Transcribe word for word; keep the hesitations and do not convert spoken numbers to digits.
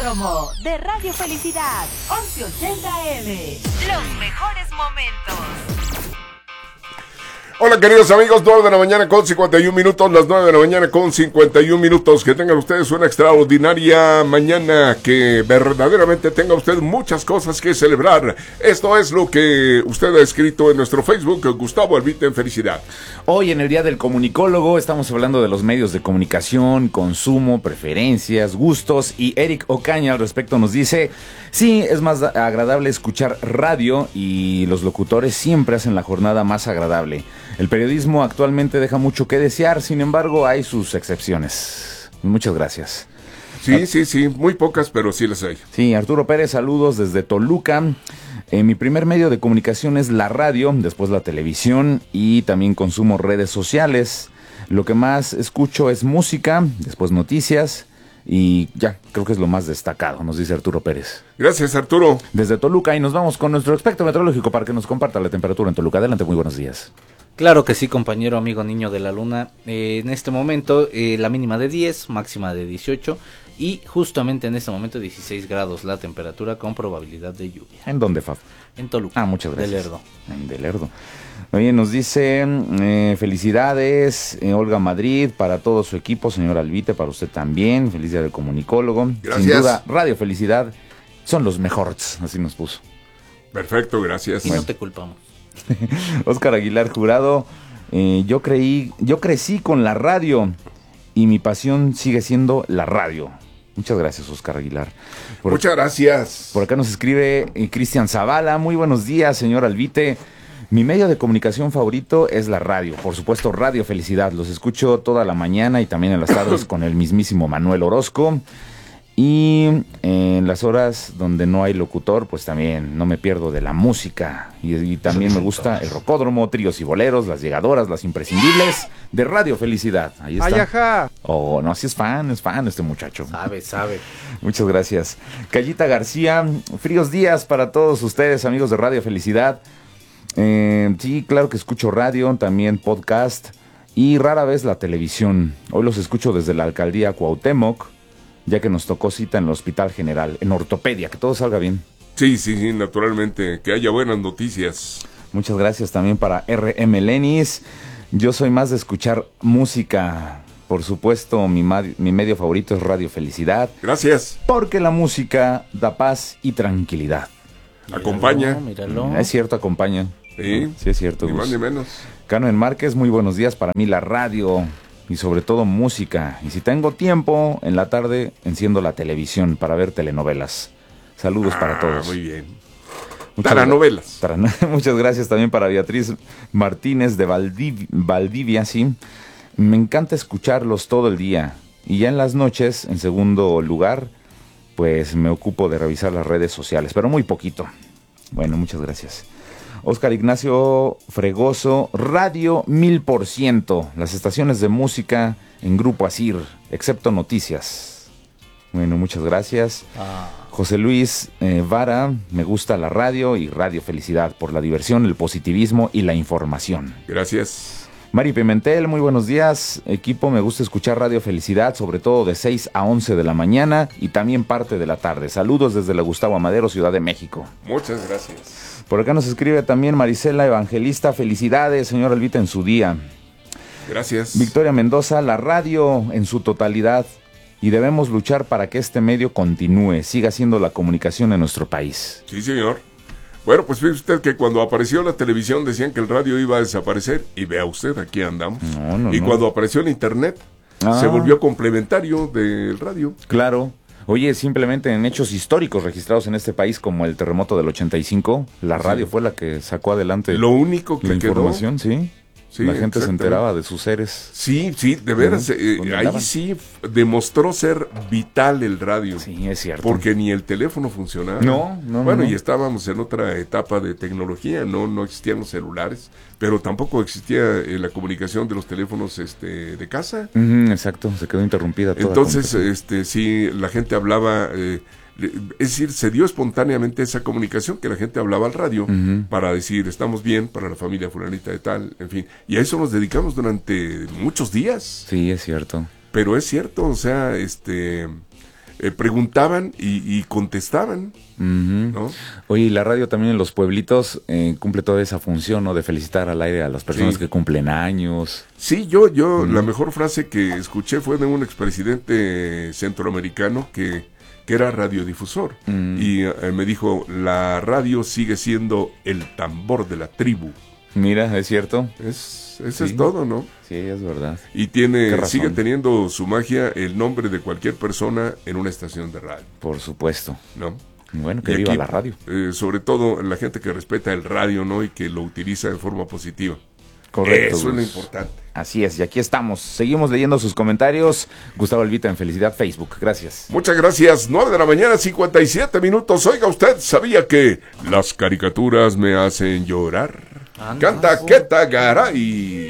Radiódromo de Radio Felicidad, once ochenta A M. Los mejores momentos. Hola queridos amigos, nueve de la mañana con cincuenta y un minutos, las nueve de la mañana con cincuenta y un minutos. Que tengan ustedes una extraordinaria mañana, que verdaderamente tenga usted muchas cosas que celebrar. Esto es lo que usted ha escrito en nuestro Facebook, Gustavo Albite en Felicidad. Hoy en el Día del Comunicólogo estamos hablando de los medios de comunicación, consumo, preferencias, gustos, y Eric Ocaña al respecto nos dice: sí, es más agradable escuchar radio y los locutores siempre hacen la jornada más agradable. El periodismo actualmente deja mucho que desear, sin embargo hay sus excepciones. Muchas gracias. Sí, sí, sí, muy pocas, pero sí las hay. Sí, Arturo Pérez, saludos desde Toluca. Eh, mi primer medio de comunicación es la radio, después la televisión y también consumo redes sociales. Lo que más escucho es música, después noticias y ya, creo que es lo más destacado, nos dice Arturo Pérez. Gracias, Arturo. Desde Toluca, y nos vamos con nuestro experto meteorológico para que nos comparta la temperatura en Toluca. Adelante, muy buenos días. Claro que sí, compañero, amigo niño de la luna. Eh, en este momento eh, la mínima de diez, máxima de dieciocho y justamente en este momento dieciséis grados la temperatura con probabilidad de lluvia. ¿En dónde, Fab? En Toluca. Ah, muchas gracias. De Lerdo. En de Lerdo. Oye, nos dice eh, felicidades, eh, Olga Madrid, para todo su equipo, señor Albite, para usted también. Feliz día del comunicólogo. Gracias. Sin duda, Radio Felicidad son los mejores, así nos puso. Perfecto, gracias. Y no te culpamos. Óscar Aguilar Jurado, eh, yo creí, yo crecí con la radio y mi pasión sigue siendo la radio. Muchas gracias, Óscar Aguilar. Por, Muchas gracias. Por acá nos escribe eh, Cristian Zavala. Muy buenos días, señor Albite. Mi medio de comunicación favorito es la radio, por supuesto Radio Felicidad. Los escucho toda la mañana y también en las tardes con el mismísimo Manuel Orozco. Y en las horas donde no hay locutor, pues también no me pierdo de la música. Y, y también me gusta el rocódromo, tríos y boleros, las llegadoras, las imprescindibles de Radio Felicidad. Ahí está. Ay, ajá. Oh, no, sí es fan, es fan este muchacho. Sabe, sabe. Muchas gracias. Callita García, fríos días para todos ustedes, amigos de Radio Felicidad. Eh, sí, claro que escucho radio, también podcast y rara vez la televisión. Hoy los escucho desde la alcaldía Cuauhtémoc, ya que nos tocó cita en el Hospital General, en ortopedia, que todo salga bien. Sí, sí, sí, naturalmente, que haya buenas noticias. Muchas gracias también para R M Lenis. Yo soy más de escuchar música. Por supuesto, mi, mi medio favorito es Radio Felicidad. Gracias. Porque la música da paz y tranquilidad. Acompaña. Míralo, míralo. Es cierto, acompaña. Sí, sí es cierto. Ni Gus. más ni menos. Carmen Márquez, muy buenos días. Para mí la radio y sobre todo música. Y si tengo tiempo, en la tarde enciendo la televisión para ver telenovelas. Saludos ah, para todos. Muy bien. Muchas Taranovelas. Gra- Muchas gracias también para Beatriz Martínez de Valdiv- Valdivia, sí. Me encanta escucharlos todo el día. Y ya en las noches, en segundo lugar, pues me ocupo de revisar las redes sociales, pero muy poquito. Bueno, muchas gracias. Óscar Ignacio Fregoso, Radio Mil por Ciento, las estaciones de música en Grupo Asir, excepto noticias. Bueno, muchas gracias. Ah. José Luis eh, Vara, me gusta la radio y Radio Felicidad por la diversión, el positivismo y la información. Gracias. Mari Pimentel, muy buenos días. Equipo, me gusta escuchar Radio Felicidad, sobre todo de seis a once de la mañana y también parte de la tarde. Saludos desde la Gustavo Amadero, Ciudad de México. Muchas gracias. Por acá nos escribe también Marisela Evangelista. Felicidades, señor Albita, en su día. Gracias. Victoria Mendoza, la radio en su totalidad. Y debemos luchar para que este medio continúe, siga siendo la comunicación en nuestro país. Sí, señor. Bueno, pues fíjese usted que cuando apareció la televisión decían que el radio iba a desaparecer, y vea usted, aquí andamos. No, no, y no. cuando apareció el internet, Ah. se volvió complementario del radio. Claro. Oye, simplemente en hechos históricos registrados en este país, como el terremoto del ochenta y cinco, la radio Sí. fue la que sacó adelante Lo único que la quedó. información, sí. Sí, la gente se exactamente. enteraba de sus seres. Sí, sí, de veras, Ujú, eh, ¿dónde ahí andaban? sí f- demostró ser vital el radio. Sí, es cierto. Porque ni el teléfono funcionaba. No, no, Bueno, no, no. y estábamos en otra etapa de tecnología, no no existían los celulares, pero tampoco existía eh, la comunicación de los teléfonos este de casa. Ujú, exacto, se quedó interrumpida toda la Entonces, comunicación. este sí, la gente hablaba, eh, le- es decir, se dio espontáneamente esa comunicación que la gente hablaba al radio Ujú. para decir estamos bien, para la familia fulanita de tal, en fin. Y a eso nos dedicamos durante muchos días. Sí, es cierto. Pero es cierto, o sea, este eh, preguntaban y, y contestaban. Uh-huh. ¿No? Oye, y la radio también en los pueblitos eh, cumple toda esa función, ¿no? De felicitar al aire a las personas sí. que cumplen años. Sí, yo, yo, Uh-huh. la mejor frase que escuché fue de un expresidente centroamericano que, que era radiodifusor. Uh-huh. Y eh, me dijo, la radio sigue siendo el tambor de la tribu. Mira, ¿es cierto? Es, eso Sí. es todo, ¿no? Sí, es verdad. Y tiene, Qué razón. sigue teniendo su magia el nombre de cualquier persona en una estación de radio, Por supuesto. ¿no? Bueno, que Y viva aquí, la radio. eh, sobre todo la gente que respeta el radio, ¿no? Y que lo utiliza de forma positiva. Correcto. Eso es lo Gus. importante. Así es, y aquí estamos. Seguimos leyendo sus comentarios. Gustavo Elvita en Felicidad Facebook. Gracias. Muchas gracias. nueve de la mañana, cincuenta y siete minutos. Oiga, usted sabía que las caricaturas me hacen llorar. Anda. Canta Queta Garay.